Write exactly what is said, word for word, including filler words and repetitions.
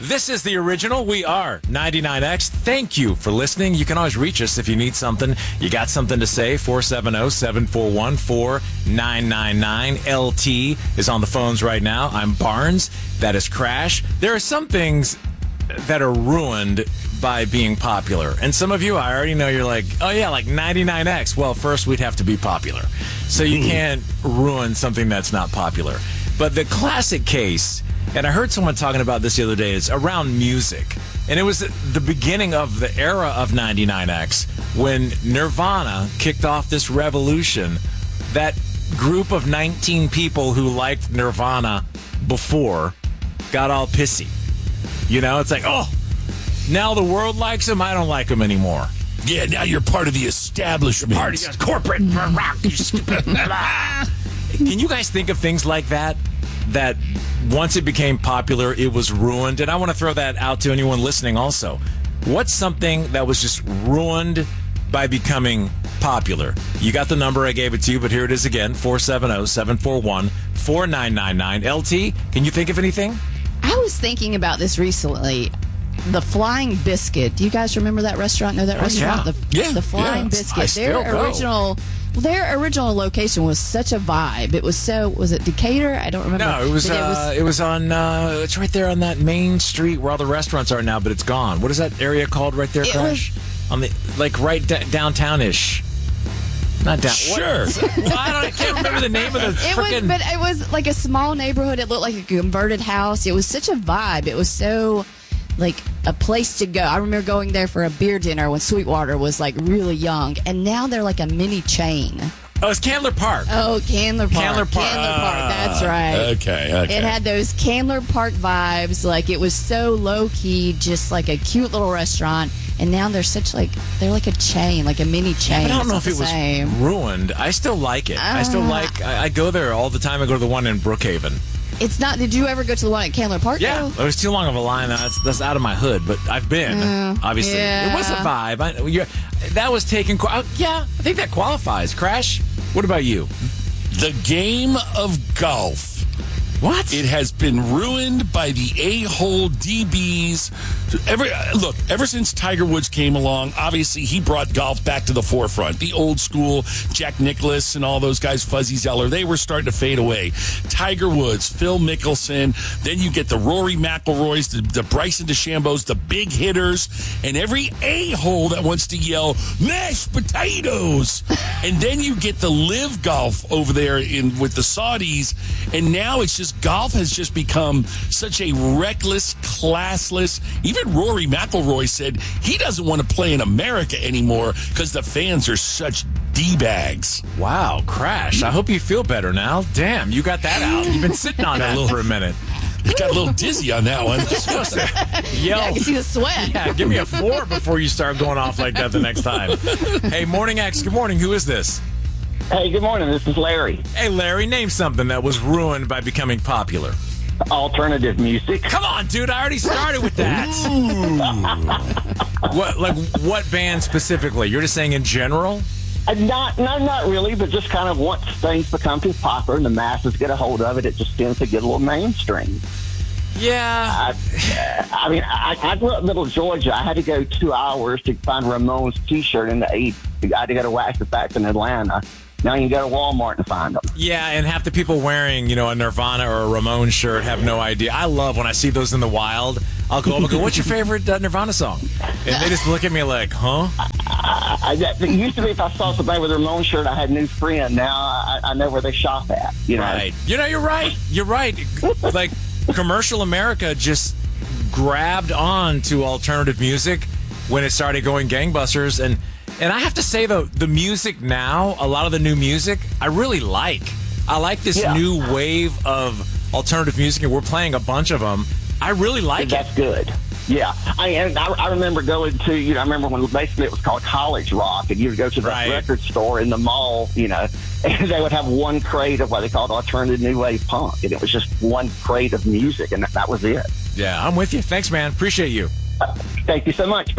This is the original. We are ninety-nine X. Thank you for listening. You can always reach us if you need something. You got something to say. four seven zero, seven four one, four nine nine nine. L T is on the phones right now. I'm Barnes. That is Crash. There are some things that are ruined by being popular. And some of you, I already know, you're like, oh yeah, like ninety-nine X. Well, first we'd have to be popular. So you can't ruin something that's not popular. But the classic case, and I heard someone talking about this the other day, is around music. And it was the beginning of the era of ninety-nine X when Nirvana kicked off this revolution. That group of nineteen people who liked Nirvana before got all pissy. You know, it's like, oh, now the world likes them. I don't like them anymore. Yeah, now you're part of the establishment. Part of the corporate rock. Can you guys think of things like that? That once it became popular, it was ruined. And I want to throw that out to anyone listening also. What's something that was just ruined by becoming popular? You got the number, I gave it to you, but here it is again, four seven zero, seven four one, four nine nine nine. L T, can you think of anything? I was thinking about this recently. The Flying Biscuit. Do you guys remember that restaurant? Know that Oh, restaurant? yeah. The, Yeah, the Flying yeah. Biscuit. I Their still go. original their original location was such a vibe. It was so was it Decatur? I don't remember. No, it was, But uh, it was on, uh, it's right there on that main street where all the restaurants are now, but it's gone. What is that area called right there, It Crash? On the, like right d- downtown-ish. Not down. Sure. What? Well, I, don't, I can't remember the name of the It was, freaking... but it was like a small neighborhood. It looked like a converted house. It was such a vibe. It was so like a place to go. I remember going there for a beer dinner when Sweetwater was like really young, and now they're like a mini chain. Oh, it's Candler Park. Oh, Candler Park. Candler Park. Candler Park. That's right. Okay, okay. It had those Candler Park vibes. Like it was so low key, just like a cute little restaurant. And now they're such like they're like a chain, like a mini chain. But I don't It's know not if the it was same. ruined. I still like it. I still Uh, like. I, I go there all the time. I go to the one in Brookhaven. It's not. Did you ever go to the one at Candler Park? Yeah, though? it was too long of a line. That's that's out of my hood, but I've been. Mm, obviously, yeah. it was a vibe. I, you're, that was taken. Uh, yeah, I think that qualifies. Crash. What about you? The game of golf. What? It has been ruined by the a-hole D Bs. Every, look, ever since Tiger Woods came along, obviously he brought golf back to the forefront. The old school, Jack Nicklaus and all those guys, Fuzzy Zeller, they were starting to fade away. Tiger Woods, Phil Mickelson, then you get the Rory McIlroys, the, the Bryson DeChambeaus, the big hitters, and every a-hole that wants to yell, mashed potatoes. And then you get the live golf over there in with the Saudis, and now it's just golf has just become such a reckless, classless. Even Rory McIlroy said he doesn't want to play in America anymore because the fans are such D-bags. Wow, Crash. I hope you feel better now. Damn, you got that out. You've been sitting on that for a minute. I got a little dizzy on that one. Yell. Yeah, I can see the sweat. Yeah, give me a four before you start going off like that the next time. Hey, Morning X. Good morning. Who is this? Hey, good morning. This is Larry. Hey, Larry. Name something that was ruined by becoming popular. Alternative music. Come on, dude. I already started with that. What, like, what band specifically? You're just saying in general? Uh, Not, not, not really, but just kind of once things become too popular and the masses get a hold of it, it just tends to get a little mainstream. Yeah. I, I mean, I, I grew up in Middle Georgia. I had to go two hours to find a Ramones T-shirt in the eighties. I had to go to Wax Effect in Atlanta. Now you can go to Walmart and find them. Yeah, and half the people wearing, you know, a Nirvana or a Ramones shirt have no idea. I love when I see those in the wild. I'll go up and go, what's your favorite uh, Nirvana song? And they just look at me like, huh? I, I, it used to be if I saw somebody with a Ramones shirt, I had a new friend. Now I, I know where they shop at. You know? Right. You know, you're right. You're right. Like, commercial America just grabbed on to alternative music when it started going gangbusters. And and I have to say, though, the music now, a lot of the new music, I really like. I like this Yeah. new wave of alternative music, and we're playing a bunch of them. I really like That's it. good. Yeah, I, and I, I remember going to, you know, I remember when basically it was called college rock, and you would go to the Right. record store in the mall, you know, and they would have one crate of what they called alternative new wave punk, and it was just one crate of music, and that, that was it. Yeah, I'm with you. Thanks, man. Appreciate you. Uh, thank you so much.